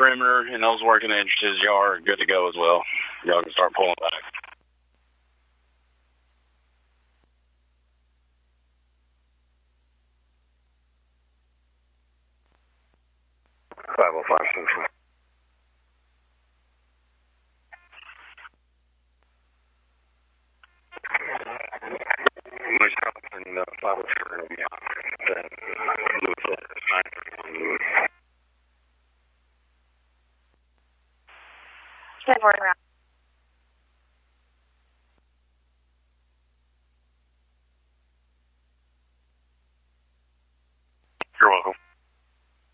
perimeter and those working entrances, y'all are good to go as well. Y'all can start pulling back. 505 Central. Nice job, and 504 will be on. Then Lewis, 931 Lewis. 10 around.